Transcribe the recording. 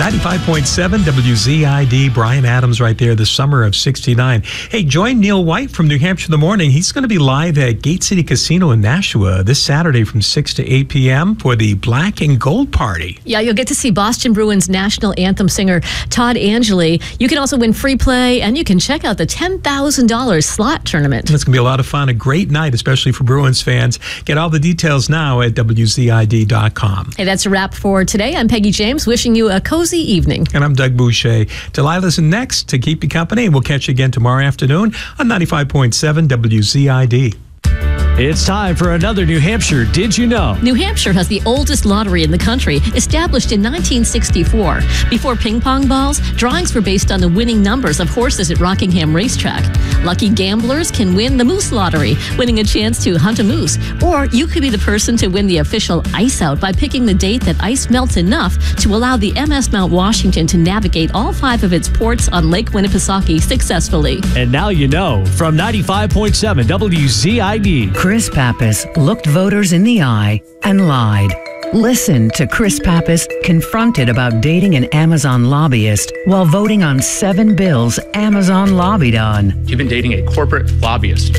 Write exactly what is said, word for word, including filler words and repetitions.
ninety-five point seven W Z I D, Brian Adams right there, the summer of sixty-nine. Hey, join Neil White from New Hampshire in the Morning. He's going to be live at Gate City Casino in Nashua this Saturday from six to eight p.m. for the Black and Gold Party. Yeah, you'll get to see Boston Bruins national anthem singer Todd Angeli. You can also win free play, and you can check out the ten thousand dollars slot tournament. It's going to be a lot of fun, a great night, especially for Bruins fans. Get all the details now at W Z I D dot com. Hey, that's a wrap for today. I'm Peggy James, wishing you a cozy evening. And I'm Doug Boucher. Delilah's next to keep you company, and we'll catch you again tomorrow afternoon on ninety-five point seven W Z I D. It's time for another New Hampshire Did You Know? New Hampshire has the oldest lottery in the country, established in nineteen sixty-four. Before ping pong balls, drawings were based on the winning numbers of horses at Rockingham Racetrack. Lucky gamblers can win the Moose Lottery, winning a chance to hunt a moose. Or you could be the person to win the official Ice Out by picking the date that ice melts enough to allow the M S Mount Washington to navigate all five of its ports on Lake Winnipesaukee successfully. And now you know from ninety-five point seven W Z I D. Chris Pappas looked voters in the eye and lied. Listen to Chris Pappas confronted about dating an Amazon lobbyist while voting on seven bills Amazon lobbied on. You've been dating a corporate lobbyist.